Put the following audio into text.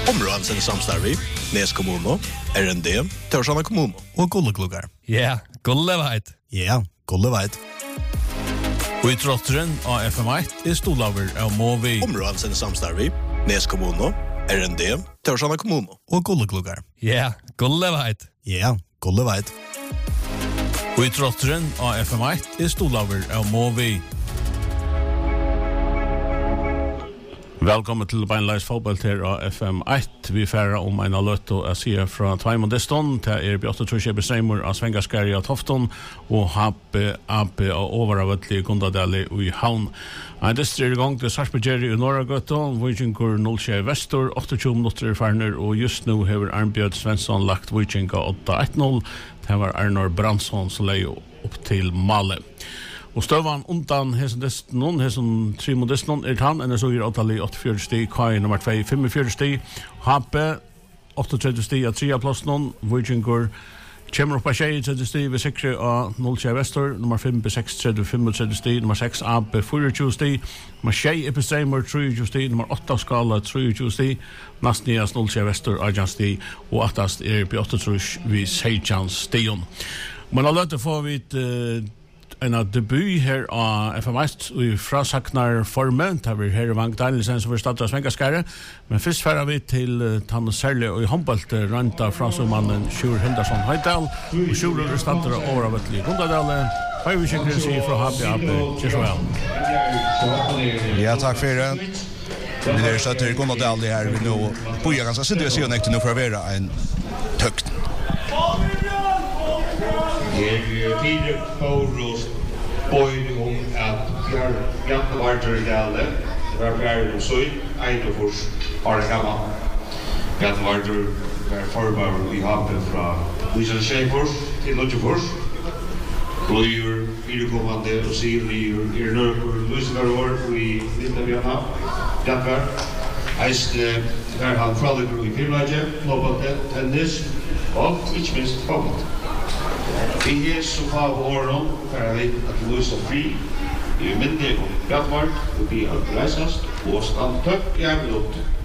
Områdens samstarvi, Nes kommuno, RND, Torsjana kommuno og Gullekluggar. Ja, Gulleveit. Ja, Gulleveit. Og I trotteren av FM1 stolaver av Movi. Områdens samstarvi, Nes kommuno, RND, Torsjana kommuno og Gullekluggar. Ja, Gulleveit. Ja, Gulleveit. Og I trotteren av FM1 stolaver av Movi. Velkommen til Beinleis fotball her av FM1. Vi færer om en aløtt og jeg sier fra Tveimondeston til Bjørte Trusjebe Seymour av Svengaskari av Tofton og Happe Ape av Overavøtli Gundadali i Havn. En distrer I gang til Sarsbergeri I Norragøtta, Vikingur 0-6 Vestor, 28 minutter ferner og just nå hever Arnbjørn Svensson lagt Vikinga 8-1-0. Det var Arnor Brandsson som leier opp til Male. Og støvan undan hesen 3 modesnon han, enn så gir Otali 84 sti, Kai nummer 2 45 sti, Hape 38 sti av 3 plassnon, Vikingur kommer opp av 30 sti ved sikre av 0-6 Vestor, nummer 5 6 35 sti, nummer 6 Ape 24 sti, nummer 6 Epistreimer 23 sti, nummer 8 Skala 23 sti, nast nias 0-6 Vestor 18 sti, og 8 Bjørte Trus vid 16 stion. Men aløte får vi en debut her av FM1 og I frasaknar formen der vi her I Vang Danielsen som vi startet av Svengaskare men først færer vi til Tanne Særlig og I håndbalt ranta frasumannen Sjur Hildarsson Høydal og Sjur startet av Overavøtli Gundadale vi kjekker sier fra Happy Kjersvoel. Ja, takk for det. Vi støtter Gundadale her vi nå bojer ganske sindig å si og nekte nå for å være en tøkt. Fire Pauros bøyde at Janne Varter I Dale, det var fjerde og søy, Eidofors har det gammal. Janne Varter var forbar I Hapen fra Lysen Sjeifors til Lodjefors. Bløyer, firekommande og Siljer, Nørkur, Lysengarår I Lindabjørna, Janne Eisne, der han fralikker I Firlaje, Lopate, Tennis og ikke minst fotball. Vi så har åren for at Louis og Fri I myndig og Bjartmark og vi har reisast og stand tøkk I minutt.